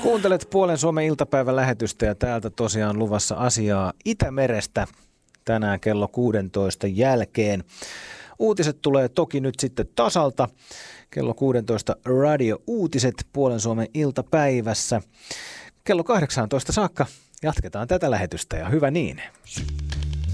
Kuuntelet Puolen Suomen iltapäivän lähetystä ja täältä tosiaan luvassa asiaa Itämerestä tänään kello 16 jälkeen. Uutiset tulee toki nyt sitten tasalta. Kello 16 radio-uutiset Puolen Suomen iltapäivässä. Kello 18 saakka jatketaan tätä lähetystä ja hyvä niin.